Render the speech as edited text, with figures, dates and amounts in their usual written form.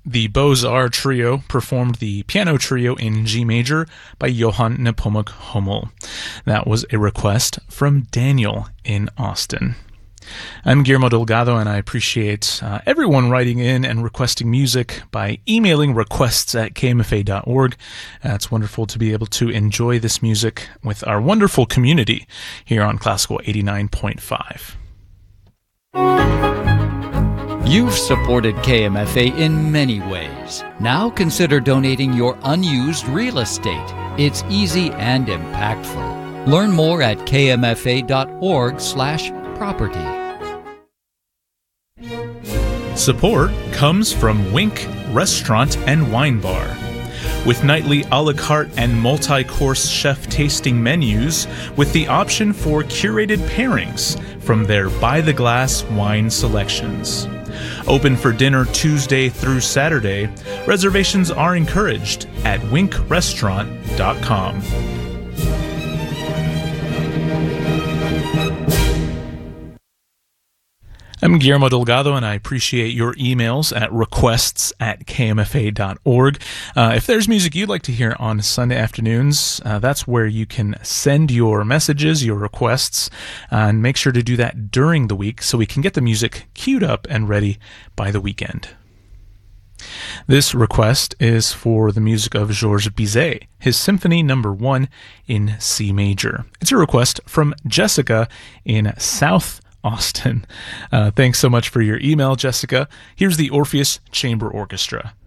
The Beaux-Arts Trio performed the piano trio in G major by Johann Nepomuk Hummel. That was a request from Daniel in Austin. I'm Guillermo Delgado, and I appreciate everyone writing in and requesting music by emailing requests@kmfa.org. It's wonderful to be able to enjoy this music with our wonderful community here on Classical 89.5. You've supported KMFA in many ways. Now consider donating your unused real estate. It's easy and impactful. Learn more at kmfa.org/property. Support comes from Wink Restaurant and Wine Bar. With nightly a la carte and multi-course chef tasting menus with the option for curated pairings from their by-the-glass wine selections. Open for dinner Tuesday through Saturday. Reservations are encouraged at winkrestaurant.com. I'm Guillermo Delgado, and I appreciate your emails at requests@kmfa.org. If there's music you'd like to hear on Sunday afternoons, that's where you can send your messages, your requests, and make sure to do that during the week so we can get the music queued up and ready by the weekend. This request is for the music of Georges Bizet, his Symphony No. 1 in C major. It's a request from Jessica in South Austin. Thanks so much for your email, Jessica. Here's the Orpheus Chamber Orchestra.